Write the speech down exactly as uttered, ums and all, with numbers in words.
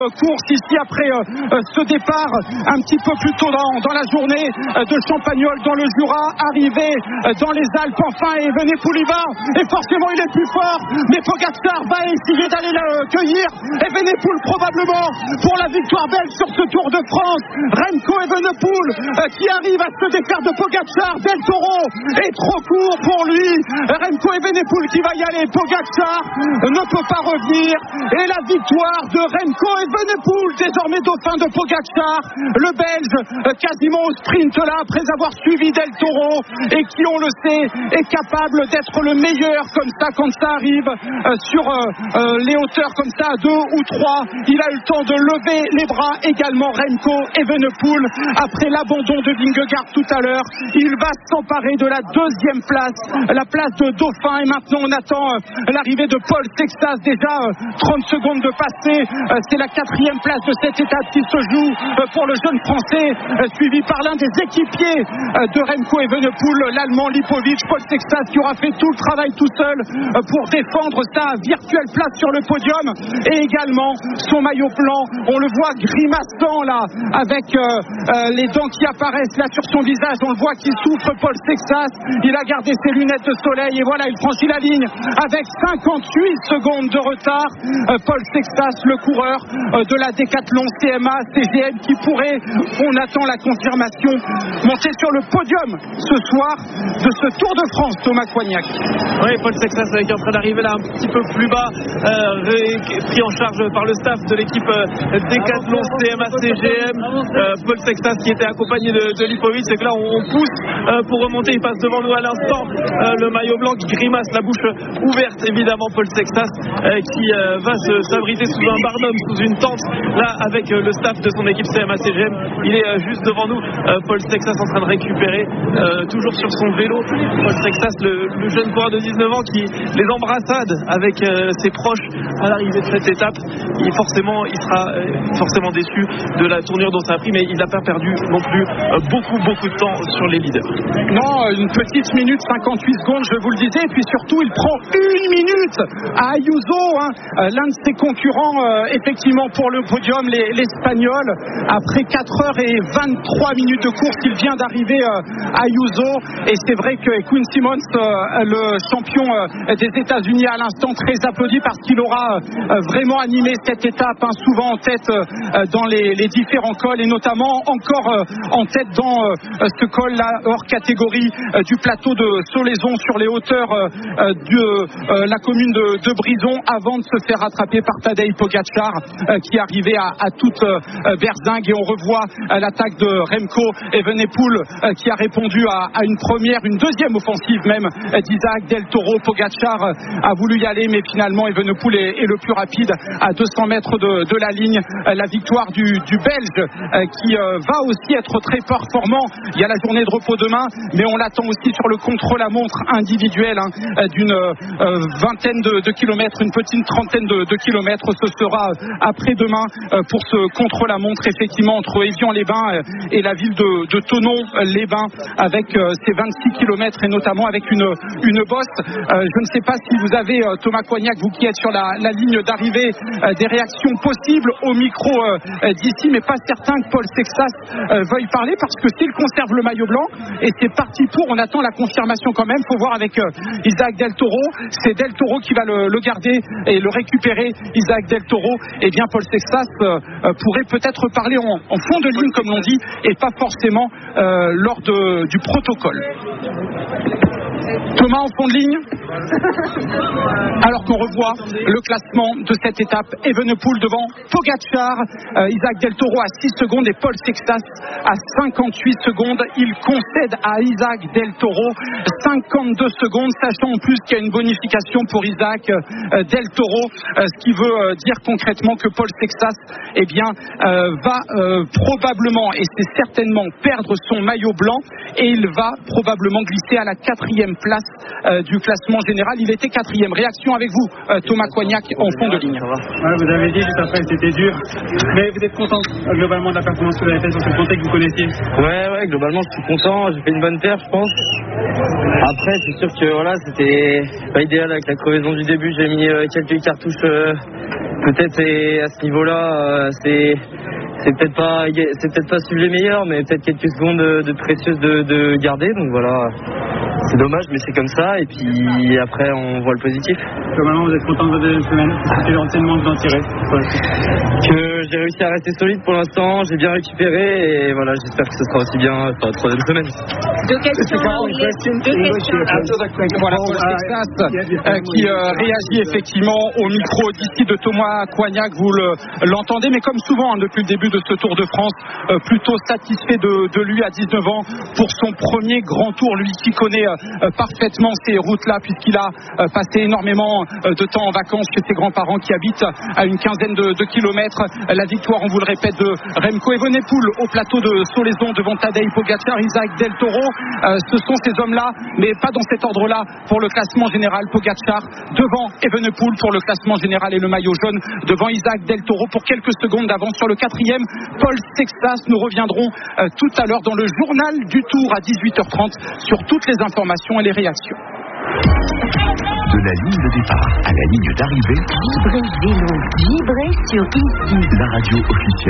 Course ici après euh, ce départ un petit peu plus tôt dans, dans la journée euh, de Champagnole dans le Jura, arrivé euh, dans les Alpes enfin, et Evenepoel y va et forcément il est plus fort, mais Pogačar va essayer d'aller le cueillir. Evenepoel probablement pour la victoire belge sur ce Tour de France. Remco Evenepoel euh, qui arrive à se défaire de Pogačar. Del Toro est trop court pour lui. Remco Evenepoel qui va y aller. Pogačar ne peut pas revenir et la victoire de Remco Evenepoel. Evenepoel, désormais dauphin de Pogačar, le Belge quasiment au sprint là après avoir suivi Del Toro et qui, on le sait, est capable d'être le meilleur comme ça quand ça arrive euh, sur euh, euh, les hauteurs comme ça à deux ou trois. Il a eu le temps de lever les bras également. Remco Evenepoel, après l'abandon de Vingegaard tout à l'heure, il va s'emparer de la deuxième place, la place de dauphin, et maintenant on attend euh, l'arrivée de Paul Sexas. Déjà euh, trente secondes de passé, euh, c'est la quatrième place de cette étape qui se joue pour le jeune français, suivi par l'un des équipiers de Remco Evenepoel, l'allemand Lipovic. Paul Sexas qui aura fait tout le travail tout seul pour défendre sa virtuelle place sur le podium, et également son maillot blanc, on le voit grimaçant là avec euh, euh, les dents qui apparaissent là sur son visage, on le voit qu'il souffre. Paul Sexas, il a gardé ses lunettes de soleil et voilà, il franchit la ligne avec cinquante-huit secondes de retard. euh, Paul Sexas, le coureur de la Décathlon C M A C G M, qui pourrait, on attend la confirmation, monter sur le podium ce soir de ce Tour de France. Thomas Coignac. Oui, Paul Sexas qui est en train d'arriver là un petit peu plus bas, euh, pris en charge par le staff de l'équipe Décathlon C M A C G M. euh, Paul Sexas qui était accompagné de, de Lipovic, c'est que là on, on pousse euh, pour remonter. Il passe devant nous à l'instant, euh, le maillot blanc qui grimace, la bouche ouverte évidemment. Paul Sexas euh, qui euh, va se s'abriter sous un barnum, sous une tente là avec euh, le staff de son équipe C M A C G M. Il est euh, juste devant nous, euh, Paul Sexas en train de récupérer euh, toujours sur son vélo. Paul Sexas, le, le jeune coureur de dix-neuf ans qui les embrassade avec euh, ses proches à l'arrivée de cette étape. Il, forcément, il sera euh, forcément déçu de la tournure dont ça a pris, mais il n'a pas perdu non plus euh, beaucoup beaucoup de temps sur les leaders. Non, une petite minute cinquante-huit secondes, je vous le disais, et puis surtout il prend une minute à Ayuso, hein, l'un de ses concurrents euh, effectivement pour le podium, les, l'Espagnol. Après quatre heures et vingt-trois minutes de course, il vient d'arriver euh, à Ayuso, et c'est vrai que Quinn Simmons, euh, le champion euh, des États-Unis à l'instant, très applaudi parce qu'il aura euh, vraiment animé cette étape, hein, souvent en tête euh, dans les, les différents cols, et notamment encore euh, en tête dans euh, ce col là hors catégorie euh, du plateau de Solaison sur les hauteurs euh, de euh, la commune de, de Brison, avant de se faire rattraper par Tadej Pogačar euh, qui arrivait à, à toute euh, berzingue. Et on revoit euh, l'attaque de Remco Evenepoel euh, qui a répondu à, à une première, une deuxième offensive même euh, d'Isaac Del Toro. Pogačar euh, a voulu y aller, mais finalement Evenepoel est, est le plus rapide à deux cents mètres de, de la ligne. Euh, la victoire du, du Belge euh, qui euh, va aussi être très performant. Il y a la journée de repos demain, mais on l'attend aussi sur le contre-la-montre individuel, hein, d'une euh, vingtaine de, de kilomètres, une petite trentaine de, de kilomètres. Ce sera après-demain euh, pour ce contre-la-montre, effectivement, entre Évian-les-Bains euh, et la ville de, de Thonon-les-Bains, avec euh, ces vingt-six kilomètres et notamment avec une, une bosse. Euh, je ne sais pas si vous avez, euh, Thomas Coignac, vous qui êtes sur la, la ligne d'arrivée, euh, des réactions possibles au micro euh, d'ici, mais pas certain que Paul Sexas euh, veuille parler, parce que s'il conserve le maillot blanc, et c'est parti pour, on attend la confirmation quand même. Il faut voir avec euh, Isaac Del Toro, c'est Del Toro qui va le, le garder et le récupérer, Isaac Del Toro. Et bien Paul Sexas euh, euh, pourrait peut-être parler en, en fond de ligne, comme l'on dit, et pas forcément euh, lors de, du protocole. Thomas, en fond de ligne. Alors qu'on revoit le classement de cette étape, Evenepoel devant Pogačar, euh, Isaac Del Toro à six secondes et Paul Sexas à cinquante-huit secondes. Il concède à Isaac Del Toro cinquante-deux secondes, sachant en plus qu'il y a une bonification pour Isaac euh, Del Toro, euh, ce qui veut euh, dire concrètement que Paul Sexas eh bien, euh, va euh, probablement, et c'est certainement, perdre son maillot blanc, et il va probablement glisser à la quatrième place euh, du classement général. Il était quatrième. Réaction avec vous, euh, Thomas Coignac, en fond de ligne. Ouais, vous avez dit juste après que c'était dur, mais vous êtes content euh, globalement de la performance que vous avez faite sur ce contexte que vous connaissiez? Ouais, ouais, globalement je suis content, j'ai fait une bonne paire, je pense. Après, c'est sûr que voilà, c'était pas idéal avec la crevaison du début, j'ai mis euh, quelques cartouches euh, peut-être et à ce niveau-là, c'est c'est peut-être pas c'est peut-être pas suivre les meilleurs, mais peut-être quelques secondes de, de précieuses de, de garder. Donc voilà, c'est dommage, mais c'est comme ça. Et puis après, on voit le positif. Globalement, vous êtes content de votre deuxième semaine. Quel enseignement vous en tirez? Que j'ai réussi à rester solide pour l'instant, j'ai bien récupéré et voilà, j'espère que ce sera aussi bien pour la troisième semaine. Deux questions. Deux questions. Voilà, Paul Sextas euh, qui euh, réagit effectivement au micro d'ici de Thomas Coignac, vous le, l'entendez, mais comme souvent hein, depuis le début de ce Tour de France, euh, plutôt satisfait de, de lui à dix-neuf ans pour son premier grand tour, lui qui connaît euh, parfaitement ces routes-là puisqu'il a euh, passé énormément euh, de temps en vacances chez ses grands-parents qui habitent à une quinzaine de, de kilomètres. La victoire, on vous le répète, de Remco Evenepoel au plateau de Solaizon devant Tadej Pogacar, Isaac Del Toro. Euh, ce sont ces hommes-là, mais pas dans cet ordre-là pour le classement général. Pogacar devant Evenepoel pour le classement général et le maillot jaune devant Isaac Del Toro pour quelques secondes d'avance sur le quatrième. Paul Sextas, nous reviendrons euh, tout à l'heure dans le journal du Tour à dix-huit heures trente sur toutes les informations et les réactions. De la ligne de départ à la ligne d'arrivée, Vibrez vélo, vibrez sur ici. la radio officielle